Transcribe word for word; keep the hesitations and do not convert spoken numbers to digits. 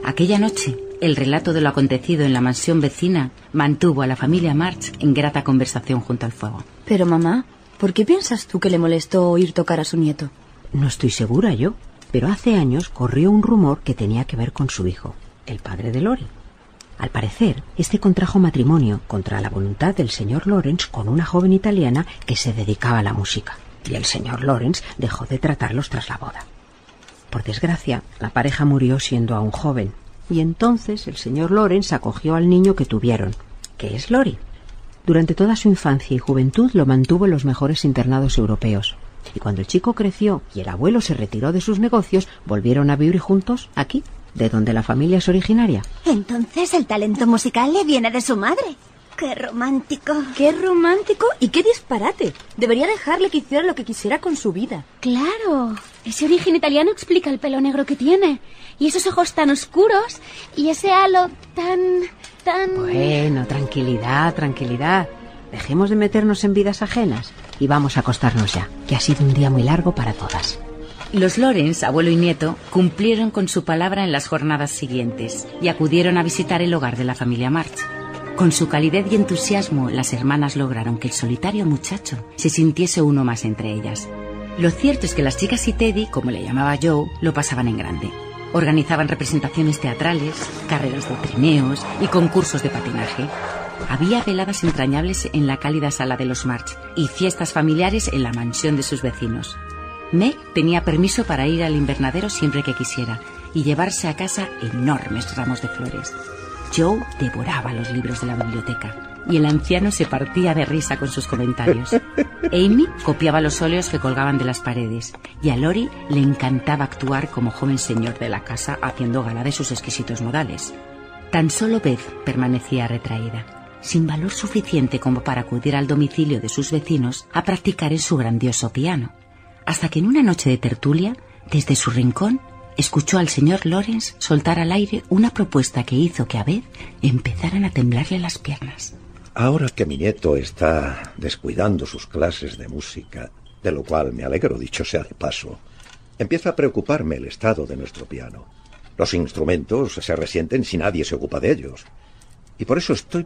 Aquella noche, el relato de lo acontecido en la mansión vecina mantuvo a la familia March en grata conversación junto al fuego. Pero mamá, ¿por qué piensas tú que le molestó oír tocar a su nieto? No estoy segura yo, pero hace años corrió un rumor que tenía que ver con su hijo, el padre de Lori. Al parecer, este contrajo matrimonio contra la voluntad del señor Lawrence con una joven italiana que se dedicaba a la música, y el señor Lawrence dejó de tratarlos tras la boda. Por desgracia, la pareja murió siendo aún joven, y entonces el señor Lawrence acogió al niño que tuvieron, que es Lori. Durante toda su infancia y juventud lo mantuvo en los mejores internados europeos, y cuando el chico creció y el abuelo se retiró de sus negocios, volvieron a vivir juntos aquí, de donde la familia es originaria. Entonces el talento musical le viene de su madre. ¡Qué romántico! ¡Qué romántico y qué disparate! Debería dejarle que hiciera lo que quisiera con su vida. Claro, ese origen italiano explica el pelo negro que tiene. Y esos ojos tan oscuros y ese halo tan... tan... Bueno, tranquilidad, tranquilidad. Dejemos de meternos en vidas ajenas y vamos a acostarnos ya, que ha sido un día muy largo para todas. Los Lawrence, abuelo y nieto, cumplieron con su palabra en las jornadas siguientes y acudieron a visitar el hogar de la familia March. Con su calidez y entusiasmo, las hermanas lograron que el solitario muchacho se sintiese uno más entre ellas. Lo cierto es que las chicas y Teddy, como le llamaba Joe, lo pasaban en grande. Organizaban representaciones teatrales, carreras de trineos y concursos de patinaje. Había veladas entrañables en la cálida sala de los March y fiestas familiares en la mansión de sus vecinos. Meg tenía permiso para ir al invernadero siempre que quisiera y llevarse a casa enormes ramos de flores. Joe devoraba los libros de la biblioteca y el anciano se partía de risa con sus comentarios. Amy copiaba los óleos que colgaban de las paredes y a Lori le encantaba actuar como joven señor de la casa haciendo gala de sus exquisitos modales. Tan solo Beth permanecía retraída, sin valor suficiente como para acudir al domicilio de sus vecinos a practicar en su grandioso piano. Hasta que en una noche de tertulia, desde su rincón, escuchó al señor Lawrence soltar al aire una propuesta que hizo que a Beth empezaran a temblarle las piernas. Ahora que mi nieto está descuidando sus clases de música, de lo cual me alegro, dicho sea de paso, empieza a preocuparme el estado de nuestro piano. Los instrumentos se resienten si nadie se ocupa de ellos, y por eso estoy